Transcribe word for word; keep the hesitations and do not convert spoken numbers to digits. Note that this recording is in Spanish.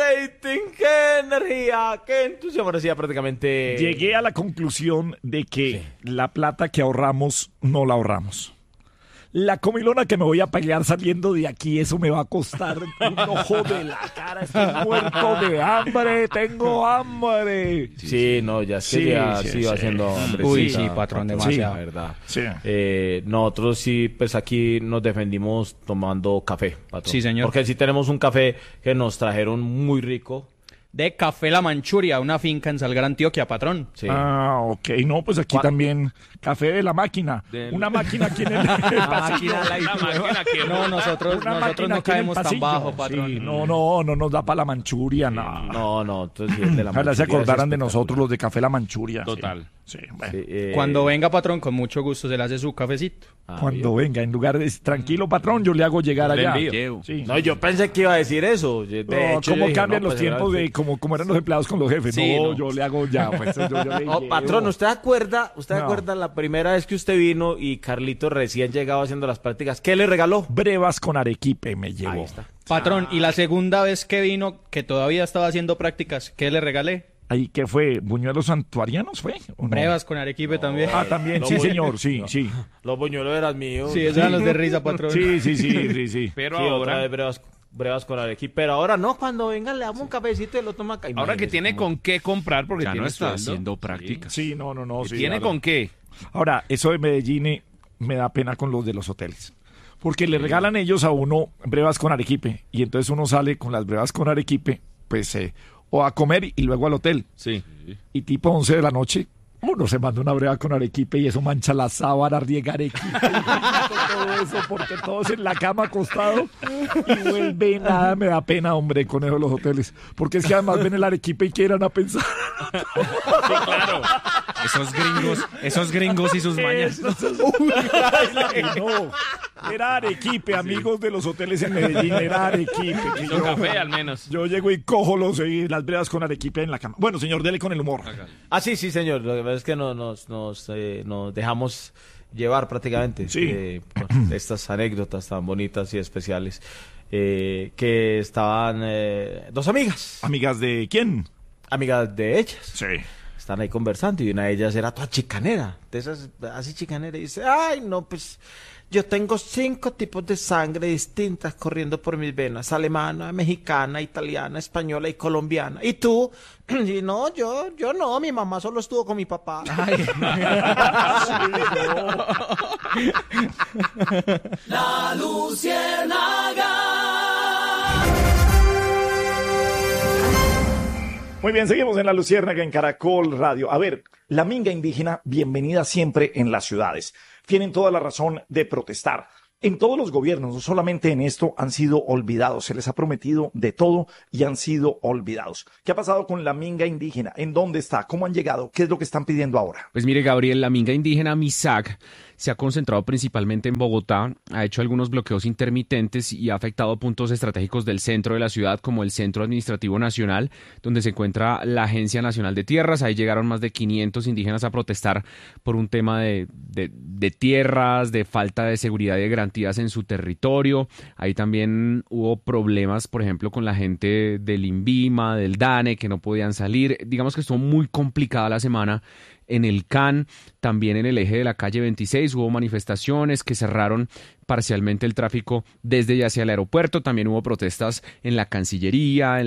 rating, qué energía, qué entusiasmo. Decía prácticamente. Llegué a la conclusión de que sí. La plata que ahorramos, no la ahorramos. La comilona que me voy a pelear saliendo de aquí, eso me va a costar un ojo de la cara. Estoy muerto de hambre, tengo hambre. Sí, sí no, ya es que sí, ya sí, sí, va haciendo hambre. Uy, sí, patrón, demasiado. Sí, verdad. Sí. Eh, nosotros sí, pues aquí nos defendimos tomando café, patrón. Sí, señor. Porque sí tenemos un café que nos trajeron muy rico. De Café La Manchuria, una finca en Salgar, Antioquia, patrón. Sí. Ah, ok. No, pues aquí también Café de la Máquina. Del... Una máquina aquí en el, el pasillo. La la máquina que... No, nosotros, nosotros no caemos tan bajo, patrón. Sí, no, no, no nos da para la Manchuria, no. No, no, entonces sí es de la Ojalá se acordaran de nosotros los de Café La Manchuria. Total. Sí, sí, bueno. Sí, eh... Cuando venga, patrón, con mucho gusto se le hace su cafecito. Ah, Cuando bien. venga, en lugar de tranquilo, patrón, yo le hago llegar le allá. Sí. No, yo pensé que iba a decir eso. De no, hecho, ¿cómo dije, cambian no, los pues, tiempos de como, como eran los empleados con los jefes? Sí, no, no, yo le hago ya. Pues, yo, yo le oh, patrón, ¿usted acuerda, usted no. acuerda la primera vez que usted vino y Carlito recién llegaba haciendo las prácticas? ¿Qué le regaló? Brevas con arequipe me llevó. Ahí está. Patrón, y la segunda vez que vino, que todavía estaba haciendo prácticas, ¿qué le regalé? ¿Ahí qué fue? ¿Buñuelos santuarianos fue? No? Brevas con arequipe no, también. Ah, también, sí, señor, sí, no. sí. Los buñuelos eran míos. Sí, esos eran los de risa, patrón. Sí, sí, sí, sí, sí. Pero sí, ahora... otra vez brevas, brevas con arequipe. Pero ahora no, cuando venga le damos un cafecito y lo toma acá. Ahora que tiene como... con qué comprar porque ya tiene no está sueldo. haciendo prácticas. Sí, no, no, no. Sí, ¿Tiene ahora. con qué? Ahora, eso de Medellín me da pena con los de los hoteles. Porque le regalan ellos a uno brevas con arequipe. Y entonces uno sale con las brevas con arequipe, pues, eh, o a comer y luego al hotel. Sí. Y tipo once de la noche, uno se manda una breva con arequipe y eso mancha la sábana, riega arequipe. todo eso porque todos en la cama acostados y vuelve nada. Me da pena, hombre, con eso de los hoteles. Porque es que además ven el arequipe y quieran a pensar. Sí, claro. Esos gringos, esos gringos y sus mañas. Uy, no. Era arequipe, amigos de los hoteles en Medellín, era arequipe. Y yo, café al menos. Yo llego y cojo los, eh, las brevas con arequipe en la cama. Bueno, señor, dele con el humor. Ah, sí, sí, señor. Lo que pasa es que nos, nos, nos, eh, nos dejamos llevar prácticamente sí. eh, por estas anécdotas tan bonitas y especiales. Eh, que estaban eh, dos amigas. ¿Amigas de quién? Amigas de ellas. Sí. Están ahí conversando y una de ellas era toda chicanera, de esas así chicanera, y dice, ay no, pues yo tengo cinco tipos de sangre distintas corriendo por mis venas, alemana, mexicana, italiana, española y colombiana. ¿Y tú? Y no, yo, yo no, mi mamá solo estuvo con mi papá. Ay. La Luciérnaga. Muy bien, seguimos en La Luciérnaga en Caracol Radio. A ver, la minga indígena, bienvenida siempre en las ciudades. Tienen toda la razón de protestar. En todos los gobiernos, no solamente en esto, han sido olvidados. Se les ha prometido de todo y han sido olvidados. ¿Qué ha pasado con la minga indígena? ¿En dónde está? ¿Cómo han llegado? ¿Qué es lo que están pidiendo ahora? Pues mire, Gabriel, la minga indígena MISAC se ha concentrado principalmente en Bogotá, ha hecho algunos bloqueos intermitentes y ha afectado puntos estratégicos del centro de la ciudad, como el Centro Administrativo Nacional, donde se encuentra la Agencia Nacional de Tierras. Ahí llegaron más de quinientos indígenas a protestar por un tema de, de, de tierras, de falta de seguridad y de garantías en su territorio. Ahí también hubo problemas, por ejemplo, con la gente del INVIMA, del DANE, que no podían salir. Digamos que estuvo muy complicada la semana. En el C A N, también en el eje de la calle veintiséis, hubo manifestaciones que cerraron parcialmente el tráfico desde y hacia el aeropuerto. También hubo protestas en la Cancillería, en